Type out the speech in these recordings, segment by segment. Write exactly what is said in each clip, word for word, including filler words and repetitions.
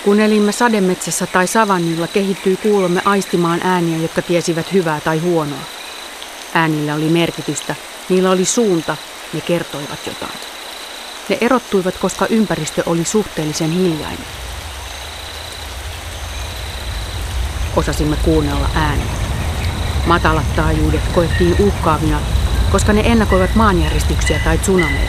Kun elimme sademetsässä tai savannilla, kehittyi kuulomme aistimaan ääniä, jotka tiesivät hyvää tai huonoa. Äänillä oli merkitystä, niillä oli suunta, ne kertoivat jotain. Ne erottuivat, koska ympäristö oli suhteellisen hiljainen. Osasimme kuunnella ääniä. Matalat taajuudet koettiin uhkaavina, koska ne ennakoivat maanjäristyksiä tai tsunameita.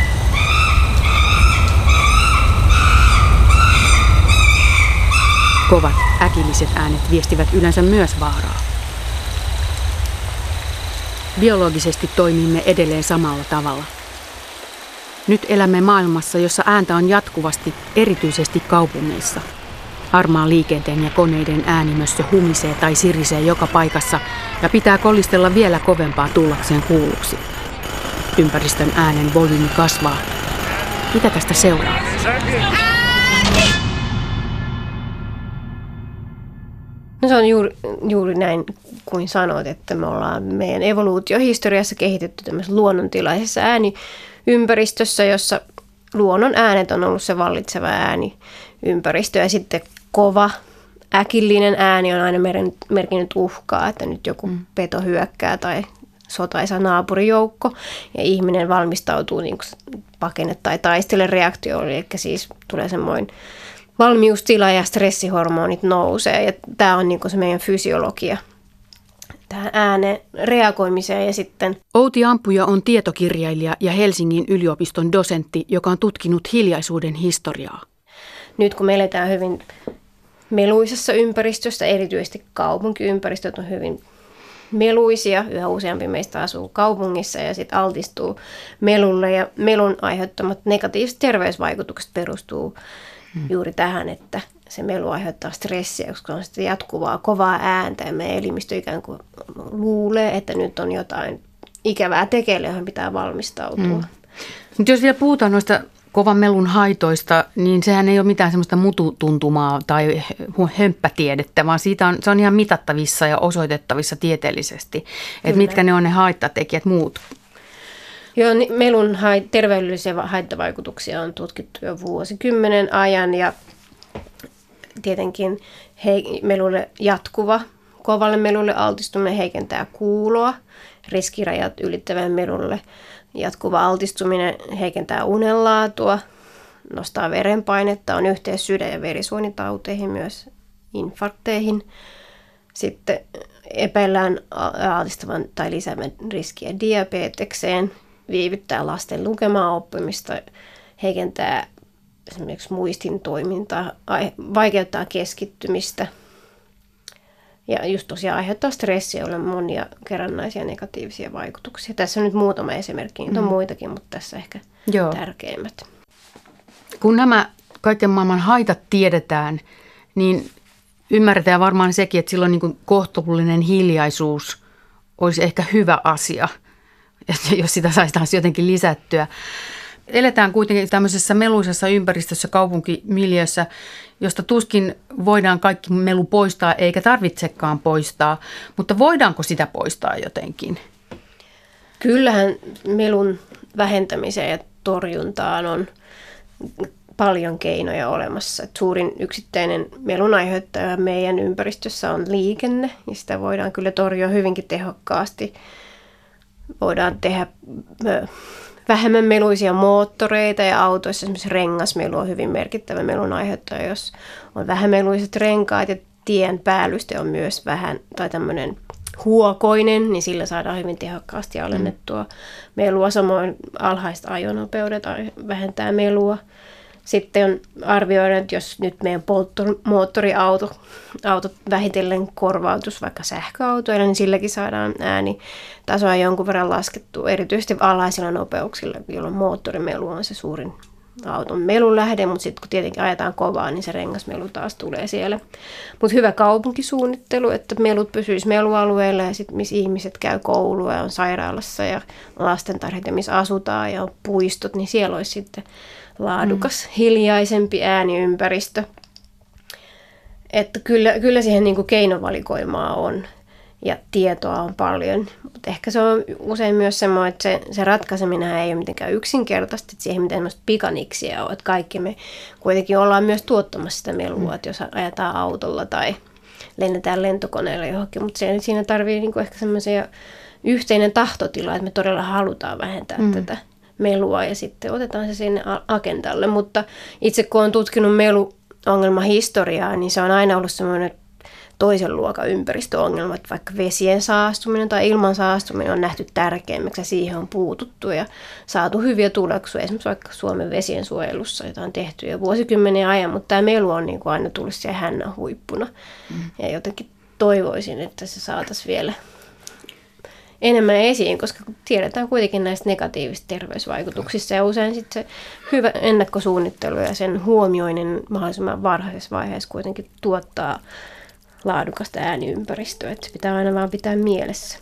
Kovat, äkilliset äänet viestivät yleensä myös vaaraa. Biologisesti toimimme edelleen samalla tavalla. Nyt elämme maailmassa, jossa ääntä on jatkuvasti, erityisesti kaupungeissa. Harmaan liikenteen ja koneiden äänimössö humisee tai sirisee joka paikassa ja pitää kollistella vielä kovempaa tullakseen kuulluksi. Ympäristön äänen volyymi kasvaa. Mitä tästä seuraa? No se on juuri, juuri näin kuin sanoit, että me ollaan meidän evoluutiohistoriassa kehitetty tämmöisessä luonnontilaisessa ääniympäristössä, jossa luonnon äänet on ollut se vallitseva ääniympäristö. Ja sitten kova, äkillinen ääni on aina merkinnyt uhkaa, että nyt joku peto hyökkää tai sotaisa naapurijoukko. Ja ihminen valmistautuu niin kuin pakene- tai taistelereaktioon, eli siis tulee semmoinen valmiustila ja stressihormonit nousee. Ja tämä on niin kuin se meidän fysiologia tähän ääneen reagoimiseen. Ja sitten Outi Ampuja on tietokirjailija ja Helsingin yliopiston dosentti, joka on tutkinut hiljaisuuden historiaa. Nyt kun me eletään hyvin meluisessa ympäristössä, erityisesti kaupunkiympäristöt on hyvin meluisia. Yhä useampi meistä asuu kaupungissa ja sitten altistuu melulle. Ja melun aiheuttamat negatiiviset terveysvaikutukset perustuu hmm. juuri tähän, että se melu aiheuttaa stressiä, koska on sitten jatkuvaa kovaa ääntä ja meidän elimistö ikään kuin luulee, että nyt on jotain ikävää tekeillä, johon pitää valmistautua. Hmm. Nyt jos vielä puhutaan noista kovan melun haitoista, niin sehän ei ole mitään semmoista mututuntumaa tai hömppätiedettä, vaan siitä on, se on ihan mitattavissa ja osoitettavissa tieteellisesti, että mitkä ne on ne haittatekijät muut. Joo, melun hait- terveydellisiä haittavaikutuksia on tutkittu jo vuosikymmenen ajan ja tietenkin hei, melulle jatkuva, kovalle melulle altistuminen heikentää kuuloa, riskirajat ylittävän melulle jatkuva altistuminen heikentää unenlaatua, nostaa verenpainetta, on yhteys sydän- ja verisuonitauteihin, myös infarkteihin. Sitten epäillään altistavan tai lisäävän riskiä diabetekseen, viivyttää lasten lukemaan oppimista, heikentää esimerkiksi muistin toimintaa, vaikeuttaa keskittymistä ja just tosiaan aiheuttaa stressiä, jolla on monia kerrannaisia negatiivisia vaikutuksia. Tässä on nyt muutama esimerkki, niitä on mm. muitakin, mutta tässä ehkä Joo. tärkeimmät. Kun nämä kaiken maailman haitat tiedetään, niin ymmärretään varmaan sekin, että silloin niin kuin kohtuullinen hiljaisuus olisi ehkä hyvä asia, jos sitä saisi taas jotenkin lisättyä. Eletään kuitenkin tämmöisessä meluisessa ympäristössä, kaupunkimiljössä, josta tuskin voidaan kaikki melu poistaa eikä tarvitsekaan poistaa, mutta voidaanko sitä poistaa jotenkin? Kyllähän melun vähentämiseen ja torjuntaan on paljon keinoja olemassa. Et suurin yksittäinen melun aiheuttaja meidän ympäristössä on liikenne ja sitä voidaan kyllä torjua hyvinkin tehokkaasti. Voidaan tehdä vähemmän meluisia moottoreita ja autoissa esimerkiksi rengasmelu on hyvin merkittävä melun aiheuttaja, jos on vähämeluiset renkaat ja tien päällyste on myös vähän tai tämmöinen huokoinen, niin sillä saadaan hyvin tehokkaasti alennettua melua. Samoin alhaiset ajonopeudet vähentää melua. Sitten on arvioida, että jos nyt meidän polttomoottoriauto autot vähitellen korvautus vaikka sähköautoilla, niin silläkin saadaan äänitasoa jonkun verran laskettua, erityisesti alhaisilla nopeuksilla, jolloin moottorimelu on se suurin auton melun lähde, mutta sitten kun tietenkin ajetaan kovaa, niin se rengasmelu taas tulee siellä. Mutta hyvä kaupunkisuunnittelu, että melut pysyisi melualueella ja sitten missä ihmiset käy koulua ja on sairaalassa ja lastentarhat ja missä asutaan ja on puistot, niin siellä olisi sitten laadukas, mm. hiljaisempi ääniympäristö. Että kyllä, kyllä siihen niin kuin keinovalikoimaa on. ja tietoa on paljon. Mutta ehkä se on usein myös semmoinen, että se, se ratkaiseminen ei ole mitenkään yksinkertaista, että siihen miten semmoista pikaniksia on. Että kaikki me kuitenkin ollaan myös tuottamassa sitä melua, mm. että jos ajetaan autolla tai lennetään lentokoneella johonkin. Mutta siinä tarvii niinku ehkä semmoisia yhteinen tahtotila, että me todella halutaan vähentää mm. tätä melua ja sitten otetaan se sinne agendalle. Mutta itse kun olen tutkinut meluongelmahistoriaa, niin se on aina ollut semmoinen toisen luokan ympäristöongelma, että vaikka vesien saastuminen tai ilman saastuminen on nähty tärkeimmäksi ja siihen on puututtu ja saatu hyviä tuloksia, esimerkiksi vaikka Suomen vesien suojelussa, jota on tehty jo vuosikymmeniä ajan, mutta tämä melu on niin kuin aina tullut siellä hännän huippuna mm. ja jotenkin toivoisin, että se saataisiin vielä enemmän esiin, koska tiedetään kuitenkin näistä negatiivisista terveysvaikutuksista ja usein sitten se hyvä ennakkosuunnittelu ja sen huomioinen mahdollisimman varhaisessa vaiheessa kuitenkin tuottaa laadukasta ääniympäristöä, että se pitää aina vaan pitää mielessä.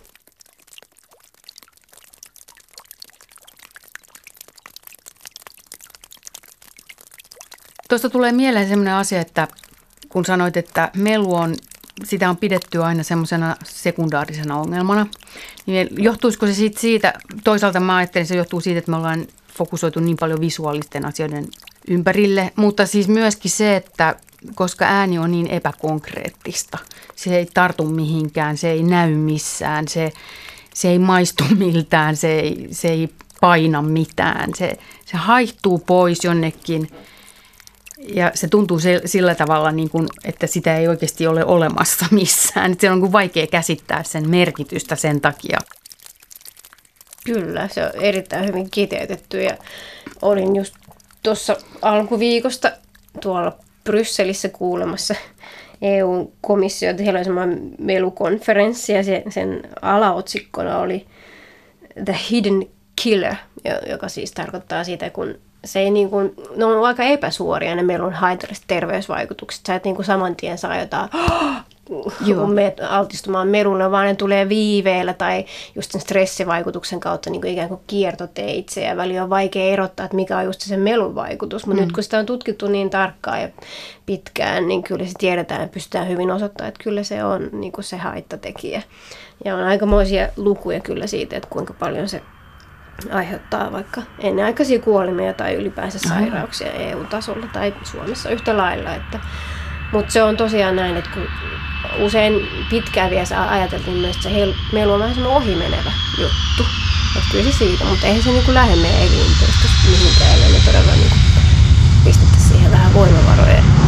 Tuosta tulee mieleen sellainen asia, että kun sanoit, että melu on, sitä on pidetty aina semmoisena sekundaarisena ongelmana, niin johtuisiko se siitä, siitä, toisaalta mä ajattelin, se johtuu siitä, että me ollaan fokusoitu niin paljon visuaalisten asioiden ympärille, mutta siis myöskin se, että koska ääni on niin epäkonkreettista, se ei tartu mihinkään, se ei näy missään, se, se ei maistu miltään, se ei, se ei paina mitään, se, se haihtuu pois jonnekin ja se tuntuu sillä tavalla, niin kuin, että sitä ei oikeasti ole olemassa missään. Se on kuin vaikea käsittää sen merkitystä sen takia. Kyllä, se on erittäin hyvin kiteytetty ja olin just tuossa alkuviikosta tuolla Brysselissä kuulemassa E U-komissiota. Heillä oli semmoinen melukonferenssi ja se, sen alaotsikkona oli The Hidden Killer, joka siis tarkoittaa sitä, kun se ei niin kuin, ne on aika epäsuoria ne melun haitalliset terveysvaikutukset. Sä et niin kuin saman tien saa jotain, kun menet altistumaan melulle, vaan ne tulee viiveellä tai just sen stressivaikutuksen kautta niin kuin ikään kuin kiertoteitse ja väliin on vaikea erottaa, että mikä on just se melun vaikutus. Mutta mm. nyt kun sitä on tutkittu niin tarkkaan ja pitkään, niin kyllä se tiedetään ja pystytään hyvin osoittamaan, että kyllä se on niin kuin se haittatekijä. Ja on aikamoisia lukuja kyllä siitä, että kuinka paljon se aiheuttaa vaikka ennenaikaisia kuolemia tai ylipäänsä sairauksia E U-tasolla tai Suomessa yhtä lailla. Että, mutta se on tosiaan näin, että kun usein pitkään vielä ajateltiin myös, että se melu on vähän semmoinen ohimenevä juttu. Että kyllä se siitä, mutta eihän se niin kuin lähde meidän elinympäristöstä mihinkään, ellei me todella niin kuin pistettäisiin siihen vähän voimavaroja.